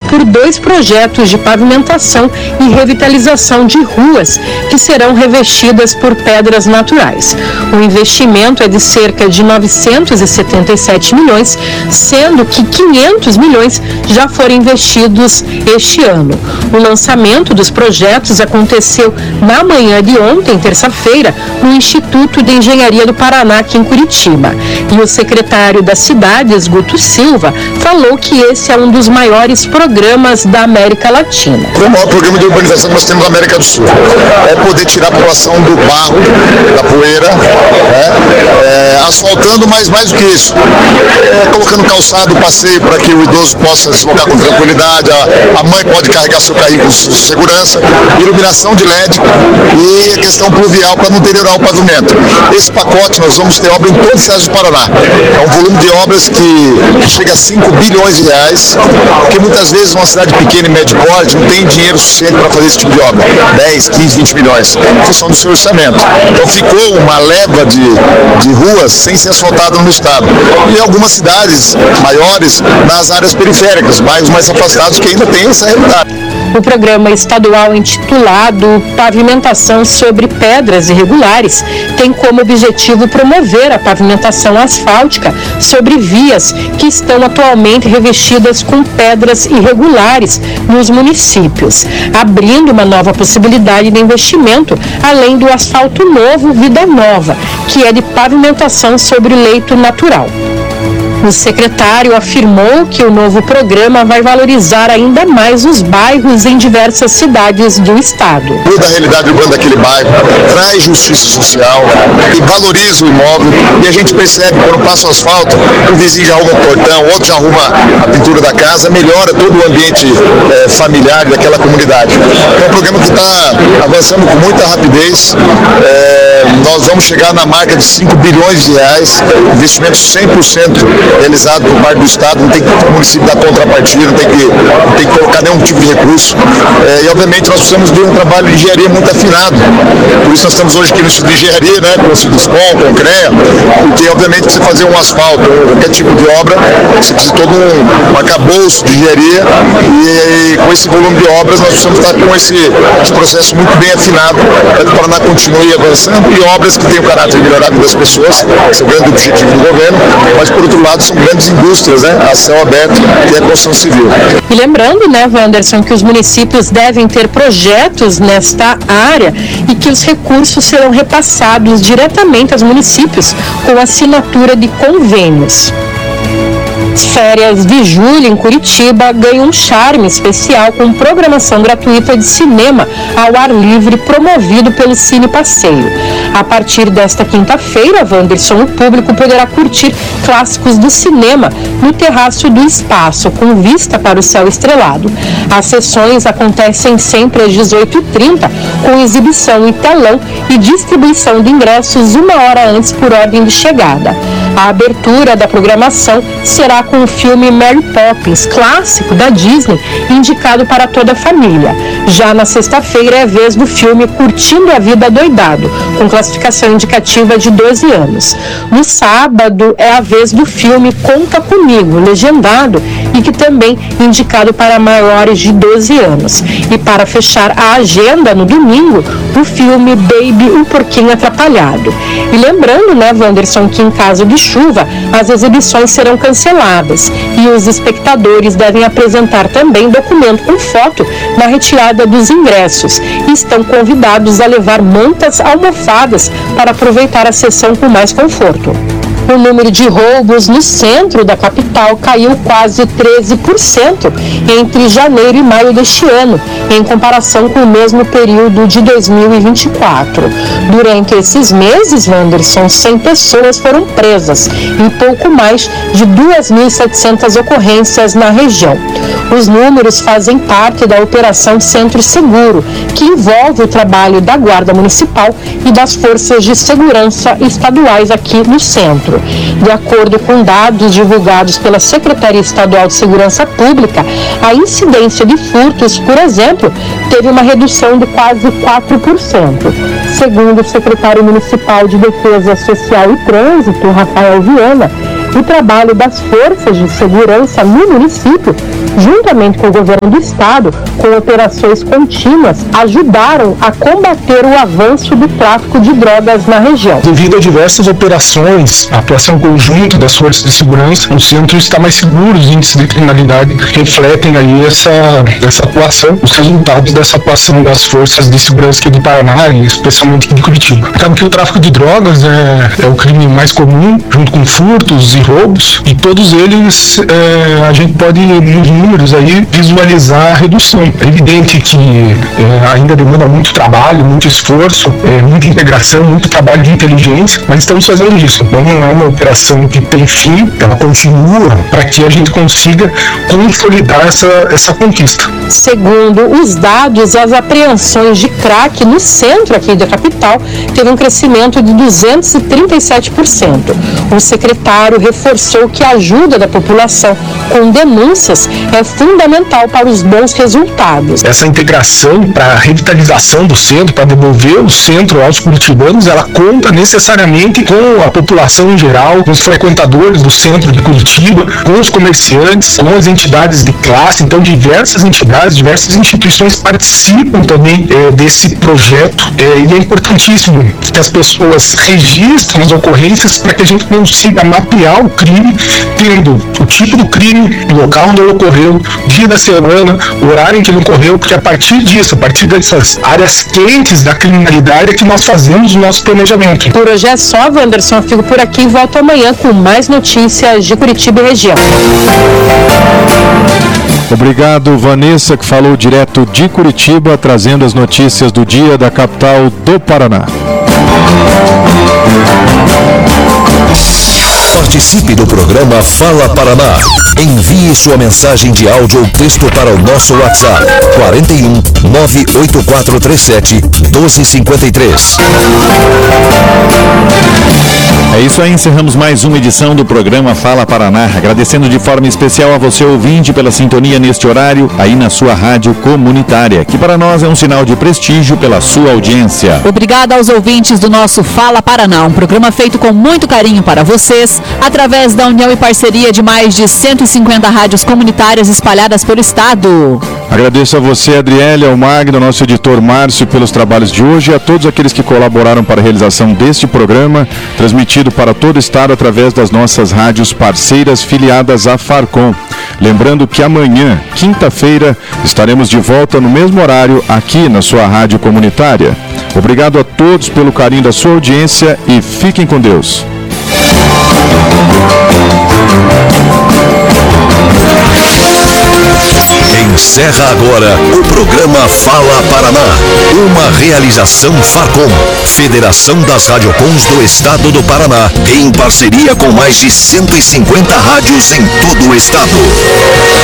por 2 projetos de pavimentação e revitalização de ruas que serão revestidas por pedras naturais. O investimento é de cerca de 977 milhões, sendo que 500 milhões já foram investidos este ano. O lançamento dos projetos aconteceu na manhã de ontem, terça-feira, no Instituto de Engenharia do Paraná, aqui em Curitiba. E o secretário das Cidades, Guto Silva, falou que esse é um dos maiores programas da América Latina. O maior programa de urbanização que nós temos na América do Sul é poder tirar a população do barro, da poeira, asfaltando, mas mais do que isso, colocando calçado, passeio para que o idoso possa se deslocar com tranquilidade, a mãe pode carregar seu carrinho com segurança, iluminação de LED e a questão pluvial para não deteriorar o pavimento. Esse pacote nós vamos ter obra em todas as cidades do Paraná. É um volume de obras que chega a 5 bilhões de reais, porque muitas vezes uma cidade pequena e médio porte não tem dinheiro suficiente para fazer esse tipo de obra. 10, 15, 20 milhões, em função do seu orçamento. Então ficou uma leva de ruas sem ser asfaltada no estado. E algumas cidades maiores nas áreas periféricas, bairros mais afastados que ainda tem essa realidade. O programa estadual intitulado Pavimentação sobre Pedras Irregulares tem como objetivo promover a pavimentação asfáltica sobre vias que estão atualmente revestidas com pedras irregulares nos municípios, abrindo uma nova possibilidade de investimento, além do asfalto novo Vida Nova, que é de pavimentação sobre leito natural. O secretário afirmou que o novo programa vai valorizar ainda mais os bairros em diversas cidades do estado. Muda a realidade urbana daquele bairro, traz justiça social e valoriza o imóvel. E a gente percebe que quando passa o asfalto, o vizinho já arruma o portão, outro já arruma a pintura da casa, melhora todo o ambiente familiar daquela comunidade. É um programa que está avançando com muita rapidez. Nós vamos chegar na marca de 5 bilhões de reais, investimento 100% realizado por parte do Estado, não tem que o município dar contrapartida, não tem que colocar nenhum tipo de recurso. E obviamente nós precisamos de um trabalho de engenharia muito afinado. Por isso nós estamos hoje aqui no Instituto de Engenharia, com o Ciduscom, com o CREA, porque obviamente você fazer um asfalto, qualquer tipo de obra, você precisa de todo um arcabouço de engenharia e com esse volume de obras nós precisamos estar com esse processo muito bem afinado para que o Paraná continue avançando e obras que tenham caráter de melhorar a vida das pessoas, esse é o grande objetivo do governo, mas por outro lado são grandes indústrias, a céu aberto e a construção civil. E lembrando, Wanderson, que os municípios devem ter projetos nesta área e que os recursos serão repassados diretamente aos municípios com assinatura de convênios. As férias de julho em Curitiba ganham um charme especial com programação gratuita de cinema ao ar livre promovido pelo Cine Passeio. A partir desta quinta-feira, Wanderson, o público poderá curtir clássicos do cinema no terraço do espaço, com vista para o céu estrelado. As sessões acontecem sempre às 18h30, com exibição em telão e distribuição de ingressos 1 hora antes por ordem de chegada. A abertura da programação será com o filme Mary Poppins, clássico da Disney, indicado para toda a família. Já na sexta-feira é a vez do filme Curtindo a Vida Doidado, com classificação indicativa de 12 anos. No sábado é a vez do filme Conta Comigo, legendado, e que também é indicado para maiores de 12 anos. E para fechar a agenda no domingo, o filme Baby, o Porquinho Atrapalhado. E lembrando, Wanderson, que em caso de chuva, as exibições serão canceladas e os espectadores devem apresentar também documento com foto na retirada dos ingressos e estão convidados a levar mantas almofadas para aproveitar a sessão com mais conforto. O número de roubos no centro da capital caiu quase 13% entre janeiro e maio deste ano, em comparação com o mesmo período de 2024. Durante esses meses, Wanderson, 100 pessoas foram presas em pouco mais de 2.700 ocorrências na região. Os números fazem parte da Operação Centro Seguro, que envolve o trabalho da Guarda Municipal e das forças de segurança estaduais aqui no centro. De acordo com dados divulgados pela Secretaria Estadual de Segurança Pública, a incidência de furtos, por exemplo, teve uma redução de quase 4%. Segundo o secretário municipal de Defesa Social e Trânsito, Rafael Viana, O trabalho das forças de segurança no município, juntamente com o governo do estado, com operações contínuas, ajudaram a combater o avanço do tráfico de drogas na região. Devido a diversas operações, a atuação conjunta das forças de segurança, o centro está mais seguro, os índices de criminalidade refletem aí essa atuação, os resultados dessa atuação das forças de segurança aqui do Paraná, e especialmente aqui de Curitiba. Sabe que o tráfico de drogas é o crime mais comum, junto com furtos e roubos, e todos eles a gente pode, nos números aí, visualizar a redução. É evidente que ainda demanda muito trabalho, muito esforço, muita integração, muito trabalho de inteligência, mas estamos fazendo isso. Então não é uma operação que tem fim, ela continua para que a gente consiga consolidar essa conquista. Segundo os dados, as apreensões de crack no centro aqui da capital teve um crescimento de 237%. O secretário reforçou que a ajuda da população com denúncias é fundamental para os bons resultados. Essa integração para a revitalização do centro, para devolver o centro aos curitibanos, ela conta necessariamente com a população em geral, com os frequentadores do centro de Curitiba, com os comerciantes, com as entidades de classe. Então diversas entidades, diversas instituições participam também desse projeto, e é importantíssimo que as pessoas registrem as ocorrências para que a gente consiga mapear o crime, tendo o tipo do crime, o local onde ele ocorreu, dia da semana, o horário em que ele ocorreu, porque a partir disso, a partir dessas áreas quentes da criminalidade é que nós fazemos o nosso planejamento. Por hoje é só, Wanderson, eu fico por aqui e volto amanhã com mais notícias de Curitiba e região. Obrigado, Vanessa, que falou direto de Curitiba, trazendo as notícias do dia da capital do Paraná. Participe do programa Fala Paraná. Envie sua mensagem de áudio ou texto para o nosso WhatsApp 41 98437 1253. É isso aí, encerramos mais uma edição do programa Fala Paraná, agradecendo de forma especial a você ouvinte pela sintonia neste horário aí na sua rádio comunitária, que para nós é um sinal de prestígio pela sua audiência. Obrigada aos ouvintes do nosso Fala Paraná, um programa feito com muito carinho para vocês, através da união e parceria de mais de 150 rádios comunitárias espalhadas pelo estado. Agradeço a você, Adriele, ao Magno, ao nosso editor Márcio, pelos trabalhos de hoje, e a todos aqueles que colaboraram para a realização deste programa, transmitido para todo o estado através das nossas rádios parceiras filiadas à Farcom. Lembrando que amanhã, quinta-feira, estaremos de volta no mesmo horário aqui na sua rádio comunitária. Obrigado a todos pelo carinho da sua audiência e fiquem com Deus. Encerra agora o programa Fala Paraná, uma realização Farcom, Federação das Radiocons do Estado do Paraná, em parceria com mais de 150 rádios em todo o estado.